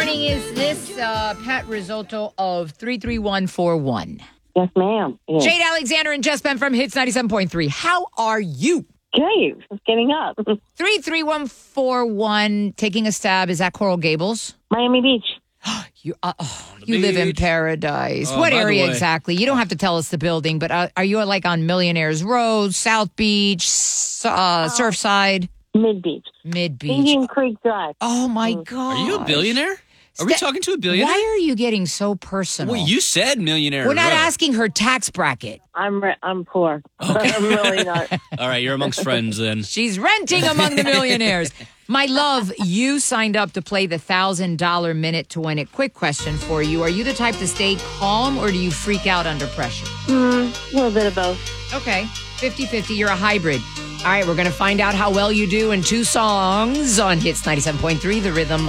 morning. Is this Pat Risotto of 33141? Yes, ma'am. Yes. Jade Alexander and Jess Ben from Hits 97.3. How are you? Okay, just getting up. 33141, taking a stab. Is that Coral Gables? Miami Beach. You live in paradise. What area exactly? You don't have to tell us the building, but are you like on Millionaires Road, South Beach, Surfside? Mid-Beach. Mid-Beach. Indian Creek Drive. Oh, my God. Are you a billionaire? Are we talking to a billionaire? Why are you getting so personal? Well, you said millionaire. We're not asking her tax bracket. I'm poor. Okay. I'm really not. All right, you're amongst friends then. She's renting among the millionaires. My love, you signed up to play the $1,000 minute to win it. Quick question for you. Are you the type to stay calm or do you freak out under pressure? A little bit of both. Okay, 50-50. You're a hybrid. All right, we're going to find out how well you do in two songs on Hits 97.3, The Rhythm